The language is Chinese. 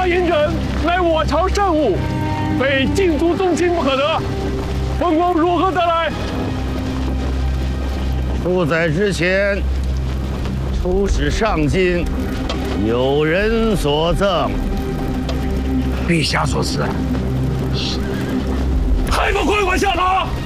家嬴政乃我朝圣物，非敬祖宗亲不可得。本宫如何得来？ 出在之前，出使上京，有人所赠。 陛下所赐，还不快快下堂！